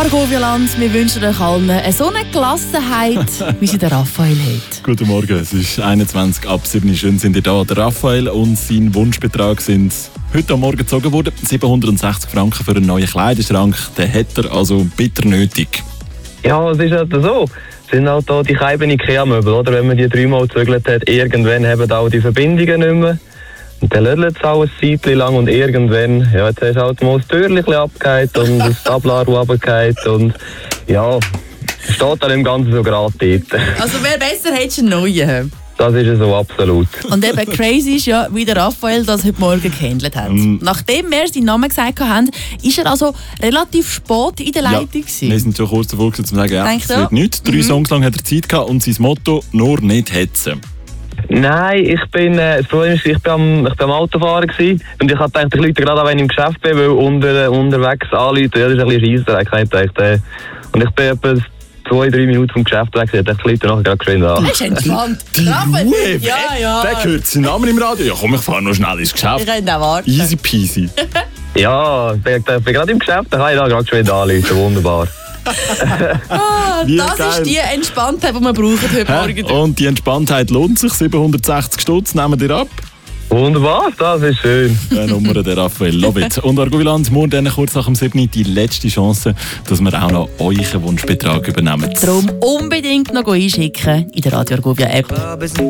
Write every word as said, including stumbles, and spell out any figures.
Argovia-Land, wir wünschen euch allen eine so eine Gelassenheit, wie sie der Raphael hat. Guten Morgen, es ist einundzwanzig ab sieben. Schön sind ihr da. Der Raphael und sein Wunschbetrag sind heute am Morgen gezogen worden. siebenhundertsechzig Franken für einen neuen Kleiderschrank. Den hat er also bitter nötig. Ja, es ist halt so. Es sind halt da die Scheiben IKEA-Möbel, oder? Wenn man die dreimal gezögert hat, irgendwann haben auch die Verbindungen nicht mehr. Und dann lödelt es auch ein Zeitchen lang und irgendwann, ja, jetzt hast du halt mal das Türchen abgehakt und das Tablaru abgehakt und ja, steht dann im Ganzen so gerade dort. Also wäre besser, hättest du einen neuen. Das ist so, absolut. Und eben crazy ist ja, wie der Raphael das heute Morgen gehandelt hat. Mm. Nachdem wir seinen Namen gesagt haben, ist er also relativ spät in der Leitung ja, gewesen. Wir sind schon kurz davor zu sagen, ja, Denkst es wird nichts. Drei mhm. Songs lang hat er Zeit gehabt und sein Motto, nur nicht hetzen. Nein, ich bin, äh, das Problem ist, ich bin am, ich bin am Autofahren gewesen, und ich habe gedacht, ich Leute gerade auch, wenn ich im Geschäft bin, weil unter, unterwegs anrufen, ja, das ist ein bisschen scheisser, ich gedacht, äh, und ich bin etwa zwei, drei Minuten vom Geschäft weg, ich dachte, die Leute nachher gerade geschwind an. Das ist entspannt. Die Ruhe, ja, ja. Der hört seinen Namen im Radio. Ja komm, ich fahre noch schnell ins Geschäft. Ich könnte auch warten. Easy peasy. Ja, ich bin, ich bin gerade im Geschäft, dann kann ich da gerade geschwind anrufen, wunderbar. Ah, das geil. Ist die Entspanntheit, die wir brauchen heute Morgen. Und die Entspanntheit lohnt sich. siebenhundertsechzig Stutz nehmen wir ab. Wunderbar, das ist schön. Die Nummer der Raphael, love it. Und Argovia-Land, morgen dann kurz nach dem sieben die letzte Chance, dass wir auch noch euren Wunschbetrag übernehmen. Darum unbedingt noch einschicken in der Radio Argovia App.